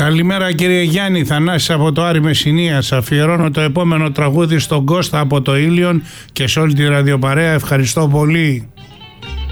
Καλημέρα κύριε Γιάννη, Θανάσης από το Άρη Μεσσηνίας. Αφιερώνω το επόμενο τραγούδι στον Κώστα από το Ήλιον και σε όλη τη ραδιοπαρέα. Ευχαριστώ πολύ.